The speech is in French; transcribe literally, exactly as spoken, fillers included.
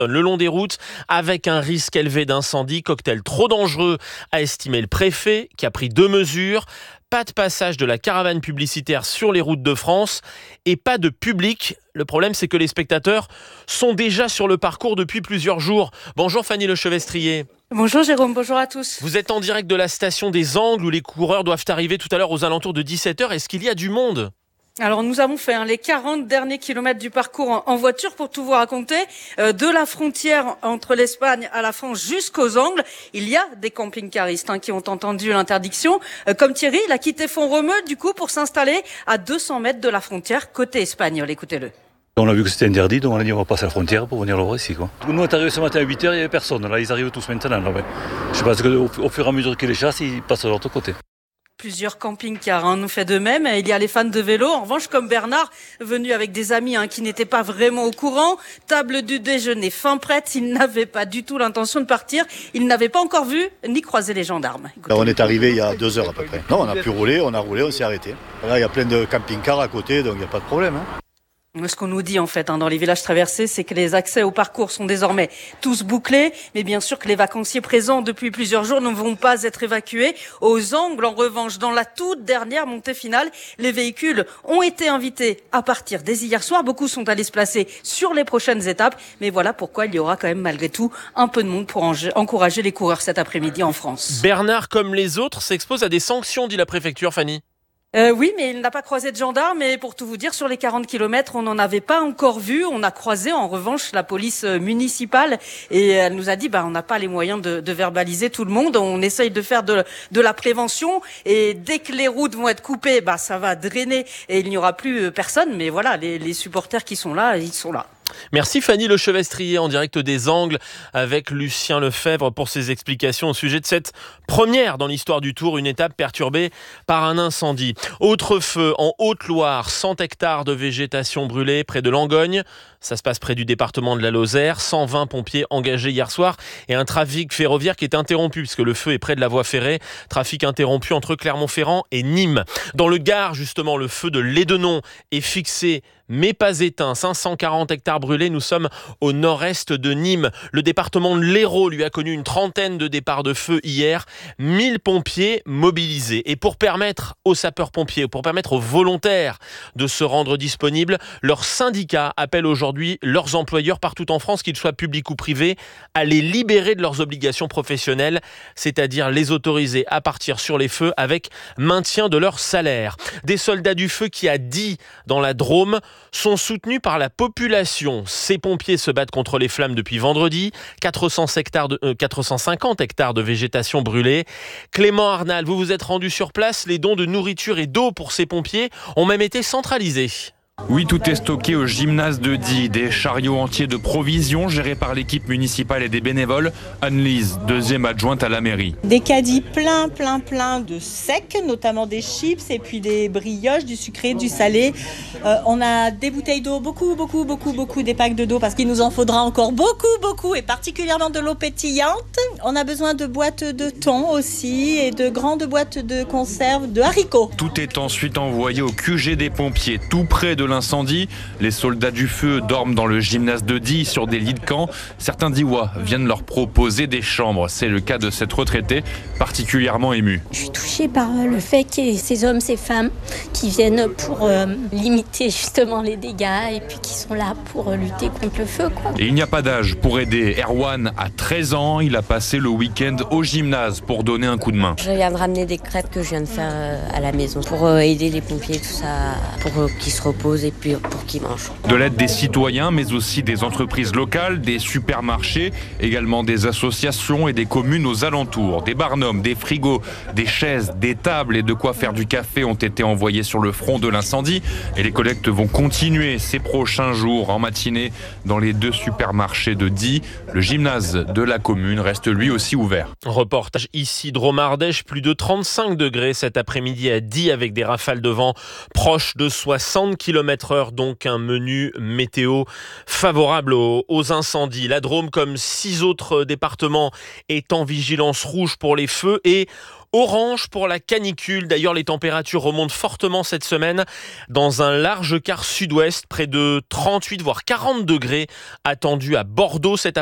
le long des routes avec un risque élevé d'incendie. Cocktail trop dangereux, a estimé le préfet qui a pris deux mesures. Pas de passage de la caravane publicitaire sur les routes de France et pas de public. Le problème, c'est que les spectateurs sont déjà sur le parcours depuis plusieurs jours. Bonjour Fanny Lechevestrier. Bonjour Jérôme, bonjour à tous. Vous êtes en direct de la station des Angles où les coureurs doivent arriver tout à l'heure aux alentours de dix-sept heures. Est-ce qu'il y a du monde ? Alors nous avons fait hein, les quarante derniers kilomètres du parcours en, en voiture pour tout vous raconter. Euh, de la frontière entre l'Espagne à la France jusqu'aux Angles, il y a des camping-caristes hein, qui ont entendu l'interdiction. Euh, comme Thierry, il a quitté Font-Romeu du coup pour s'installer à deux cents mètres de la frontière côté espagnol. Écoutez-le. On a vu que c'était interdit, donc on a dit on va passer la frontière pour venir le voir ici. Quoi. Nous on est arrivés ce matin à huit heures, il n'y avait personne. Là ils arrivent tous maintenant. Là, ouais. Je pense qu'au au fur et à mesure qu'ils les chassent, ils passent de l'autre côté. Plusieurs camping-cars hein, nous fait de même. Il y a les fans de vélo. En revanche, comme Bernard, venu avec des amis hein, qui n'étaient pas vraiment au courant, table du déjeuner fin prête. Il n'avait pas du tout l'intention de partir. Il n'avait pas encore vu ni croisé les gendarmes. Là, on est arrivé il y a deux heures à peu près. Non, on a pu rouler, on a roulé, on s'est arrêté. Là, il y a plein de camping-cars à côté, donc il n'y a pas de problème. Hein. Ce qu'on nous dit en fait hein, dans les villages traversés, c'est que les accès au parcours sont désormais tous bouclés, mais bien sûr que les vacanciers présents depuis plusieurs jours ne vont pas être évacués. Aux Angles, en revanche, dans la toute dernière montée finale, les véhicules ont été invités à partir dès hier soir. Beaucoup sont allés se placer sur les prochaines étapes, mais voilà pourquoi il y aura quand même malgré tout un peu de monde pour encourager les coureurs cet après-midi en France. Bernard, comme les autres, s'expose à des sanctions, dit la préfecture, Fanny. Euh, oui, mais il n'a pas croisé de gendarmes. Et pour tout vous dire, sur les quarante kilomètres, on n'en avait pas encore vu. On a croisé, en revanche, la police municipale. Et elle nous a dit, bah, on n'a pas les moyens de, de verbaliser tout le monde. On essaye de faire de, de la prévention. Et dès que les routes vont être coupées, bah, ça va drainer et il n'y aura plus personne. Mais voilà, les, les supporters qui sont là, ils sont là. Merci Fanny Lechevestrier en direct des Angles avec Lucien Lefebvre pour ses explications au sujet de cette première dans l'histoire du Tour, une étape perturbée par un incendie. Autre feu en Haute-Loire, cent hectares de végétation brûlée près de Langogne. Ça se passe près du département de la Lozère. cent vingt pompiers engagés hier soir et un trafic ferroviaire qui est interrompu puisque le feu est près de la voie ferrée. Trafic interrompu entre Clermont-Ferrand et Nîmes. Dans le Gard, justement, le feu de Lédenon est fixé mais pas éteint. cinq cent quarante hectares brûlés. Nous sommes au nord-est de Nîmes. Le département de l'Hérault lui a connu une trentaine de départs de feu hier. mille pompiers mobilisés. Et pour permettre aux sapeurs-pompiers, pour permettre aux volontaires de se rendre disponibles, leur syndicat appelle aujourd'hui leurs employeurs partout en France, qu'ils soient publics ou privés, à les libérer de leurs obligations professionnelles, c'est-à-dire les autoriser à partir sur les feux avec maintien de leur salaire. Des soldats du feu qui, à Die, dans la Drôme, sont soutenus par la population. Ces pompiers se battent contre les flammes depuis vendredi. quatre cents hectares de, euh, quatre cent cinquante hectares de végétation brûlée. Clément Arnal, vous vous êtes rendu sur place. Les dons de nourriture et d'eau pour ces pompiers ont même été centralisés. Oui, tout est stocké au gymnase de Die. Des chariots entiers de provisions gérés par l'équipe municipale et des bénévoles. Anne-Lise, deuxième adjointe à la mairie. Des caddies plein, plein, plein de secs, notamment des chips et puis des brioches, du sucré, du salé. Euh, on a des bouteilles d'eau, beaucoup, beaucoup, beaucoup, beaucoup, des packs de d'eau parce qu'il nous en faudra encore beaucoup, beaucoup et particulièrement de l'eau pétillante. On a besoin de boîtes de thon aussi et de grandes boîtes de conserve de haricots. Tout est ensuite envoyé au Q G des pompiers, tout près de l'incendie. Les soldats du feu dorment dans le gymnase de Die sur des lits de camp. Certains Diois viennent leur proposer des chambres. C'est le cas de cette retraitée particulièrement émue. Je suis touchée par le fait qu'il y ait ces hommes, ces femmes qui viennent pour euh, limiter justement les dégâts et puis qui sont là pour lutter contre le feu, quoi. Et il n'y a pas d'âge pour aider. Erwan a treize ans. Il a passé le week-end au gymnase pour donner un coup de main. Je viens de ramener des crêpes que je viens de faire à la maison pour aider les pompiers, tout ça, pour qu'ils se reposent et puis pour qu'ils mangent. De l'aide des citoyens, mais aussi des entreprises locales, des supermarchés, également des associations et des communes aux alentours. Des barnums, des frigos, des chaises, des tables et de quoi faire du café ont été envoyés sur le front de l'incendie. Et les collectes vont continuer ces prochains jours en matinée dans les deux supermarchés de Die. Le gymnase de la commune reste lui lui aussi ouvert. Reportage ici, Drôme-Ardèche, plus de trente-cinq degrés cet après-midi à Die avec des rafales de vent proches de soixante kilomètres heure, donc un menu météo favorable aux, aux incendies. La Drôme, comme six autres départements, est en vigilance rouge pour les feux et orange pour la canicule. D'ailleurs, les températures remontent fortement cette semaine dans un large quart sud-ouest, près de trente-huit voire quarante degrés attendus à Bordeaux cet